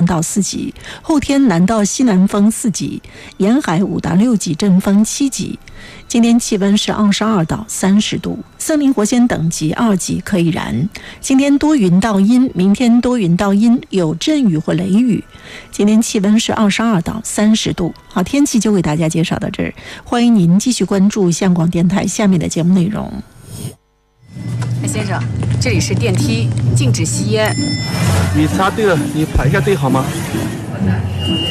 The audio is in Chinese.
到4级，后天南到西南风4级，沿海5到6级，阵风7级。今天气温是22到30度，森林活鲜等级2级，可以燃。今天多云到阴，明天多云到阴，有阵雨或雷雨。今天气温是22到30度。好，天气就为大家介绍到这儿，欢迎您继续关注香港电台下面的节目内容。 先生，这里是电梯，禁止吸烟。 你插队了，你排一下队好吗？